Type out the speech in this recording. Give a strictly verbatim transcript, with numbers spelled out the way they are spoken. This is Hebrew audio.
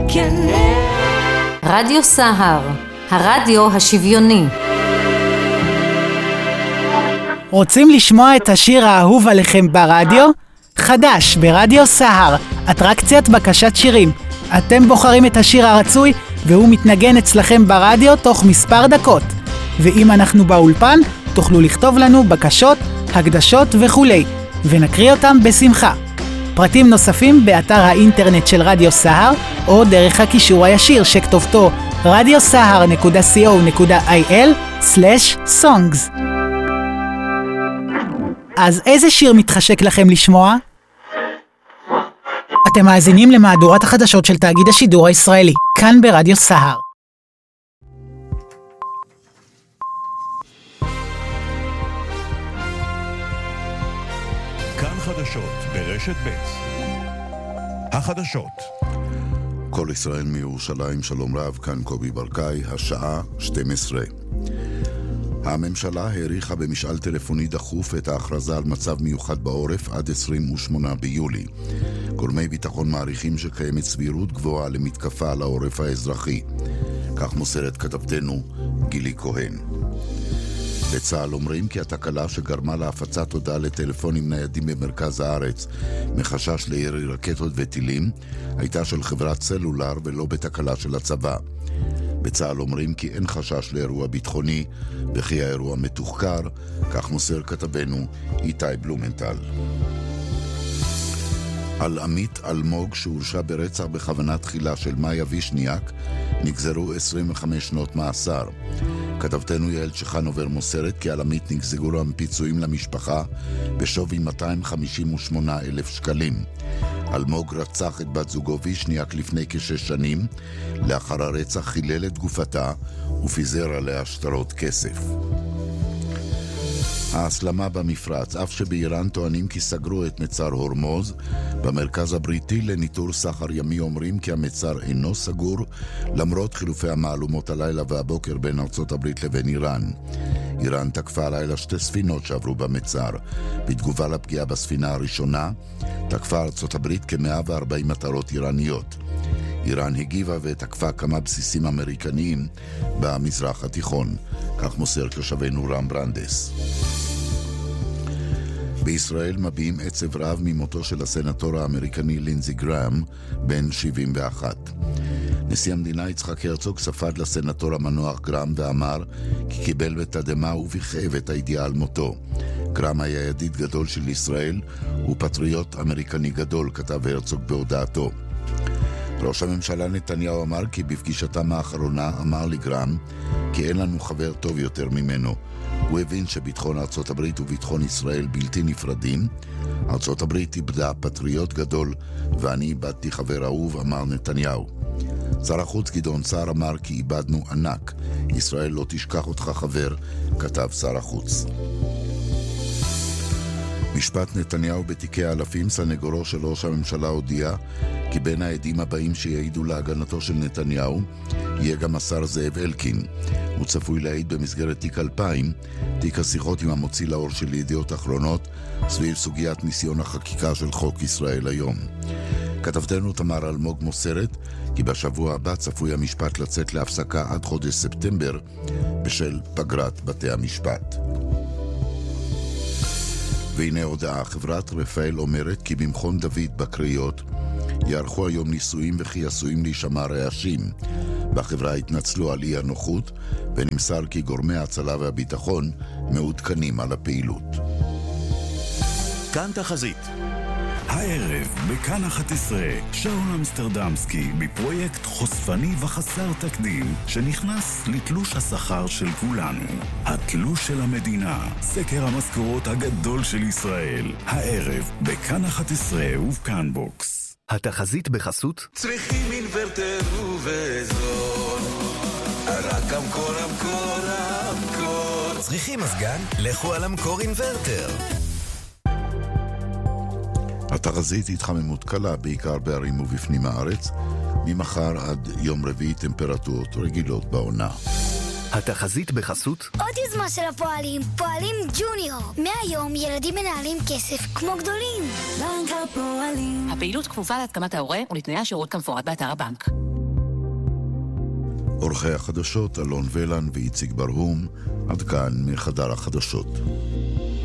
כן. רדיו סהר, הרדיו השוויוני. רוצים לשמוע את השיר האהוב עליכם ברדיו? חדש ברדיו סהר, אטרקציית בקשת שירים. אתם בוחרים את השיר הרצוי והוא מתנגן אצלכם ברדיו תוך מספר דקות. ואם אנחנו באולפן, תוכלו לכתוב לנו בקשות, הקדשות וכולי, ונקריא אותם בשמחה. פרטים נוספים באתר האינטרנט של רדיו סהר, או דרך הקישור הישיר שכתובתו רדיו סהר נקודה סי או נקודה איי אל סלש סונגס. אז איזה שיר מתחשק לכם לשמוע? אתם מאזינים למהדורת החדשות של תאגיד השידור הישראלי, כאן ברדיו סהר. כאן חדשות ברשת ב'. החדשות. כל ישראל מירושלים, שלום רב, כאן קובי ברקאי, השעה שתים עשרה. הממשלה העריכה במשאל טלפוני דחוף את ההכרזה על מצב מיוחד בעורף עד עשרים ושמונה ביולי. גורמי ביטחון מעריכים שקיימת סבירות גבוהה למתקפה על העורף האזרחי. כך מוסרת כתבתנו גילי כהן. בצה"ל אומרים כי התקלה שגרמה להפצת הודעה לטלפונים ניידים במרכז הארץ מחשש לירי רקטות וטילים הייתה של חברת סלולר ולא בתקלה של הצבא. בצה"ל אומרים כי אין חשש לאירוע ביטחוני וכי האירוע מתוחקר, כך מוסר כתבנו איתי בלומנטל. על עמית אלמוג שהורשע ברצח בכוונה תחילה של מאיה וישניאק נגזרו עשרים וחמש שנות מאסר. כתבתנו יעל צ'חנובר מוסרת כי על עמית נגזרו להם פיצויים למשפחה בשווי מאתיים חמישים ושמונה אלף שקלים. אלמוג רצח את בת זוגו וישניאק לפני כשש שנים, לאחר הרצח חילל את גופתה ופיזר עליה שטרות כסף. ההסלמה במפרץ, אף שבאיראן טוענים כי סגרו את מצר הורמוז, במרכז הבריטי לניטור סחר ימי אומרים כי המצר אינו סגור, למרות חילופי המעלומות הלילה והבוקר בין ארצות הברית לבין איראן. איראן תקפה הלילה שתי ספינות שעברו במצר. בתגובה לפגיעה בספינה הראשונה, תקפה ארצות הברית כ-מאה וארבעים מטרות איראניות. איראן הגיבה ותקפה כמה בסיסים אמריקניים במזרח התיכון, כך מוסר תושבנו רם ברנדס. בישראל מביעים עצב רב ממותו של הסנטור האמריקני לינזי גראם, בן שבעים ואחת. נשיא המדינה יצחק הרצוג ספד לסנטור המנוח גראם ואמר כי קיבל בתדהמה ובכאב את הידיעה על מותו. גראם היה ידיד גדול של ישראל ופטריוט אמריקני גדול, כתב הרצוג בהודעתו. ראש הממשלה נתניהו אמר כי בפגישתם האחרונה אמר לגראם כי אין לנו חבר טוב יותר ממנו. הוא הבין שביטחון ארצות הברית וביטחון ישראל בלתי נפרדים. ארצות הברית איבדה פטריוט גדול ואני איבדתי חבר אהוב, אמר נתניהו. שר החוץ גדעון סער אמר כי איבדנו ענק, ישראל לא תשכח אותך חבר, כתב שר החוץ. משפט נתניהו בתיקי האלפים, סנגורו של ראש הממשלה הודיע כי בין העדים הבאים שיעידו להגנתו של נתניהו יהיה גם השר זאב אלקין. הוא צפוי להעיד במסגרת תיק אלפיים, תיק השיחות עם המוציא לאור של ידיעות אחרונות סביב סוגיית ניסיון החקיקה של חוק ישראל היום. כתבתנו תמר אלמוג מוסרת כי בשבוע הבא צפוי המשפט לצאת להפסקה עד חודש ספטמבר בשל פגרת בתי המשפט. והנה הודעה, חברת רפאל אומרת כי במכון דוד בקריות יערכו היום ניסויים וכי עשויים להישמע רעשים. בחברה התנצלו על אי הנוחות ונמסר כי גורמי ההצלה והביטחון מעודכנים על הפעילות. כאן תחזית. הערב בכאן אחת עשרה, שאול אמסטרדמסקי בפרויקט חושפני וחסר תקדים שנכנס לתלוש השכר של כולנו. התלוש של המדינה, סקר המשכורות הגדול של ישראל. הערב בכאן אחת עשרה ובכאן בוקס. התחזית בחסות צריכים אינוורטר ובזול, רק המקור המקור המקור. צריכים מזגן? לכו על המקור אינוורטר. התחזית התחממות קלה בעיקר בערים ובפנים הארץ, ממחר עד יום רביעי טמפרטורות רגילות בעונה. התחזית בחסות עוד יוזמה של הפועלים, פועלים ג'וניור. מהיום ילדים מנהלים כסף כמו גדולים. בנק הפועלים. הפעילות כפופה להתקמת ההורה ולתנאי השירות כמפורט באתר הבנק. עורכי החדשות אלון ולן ואיציק ברהום, עד כאן מחדר החדשות.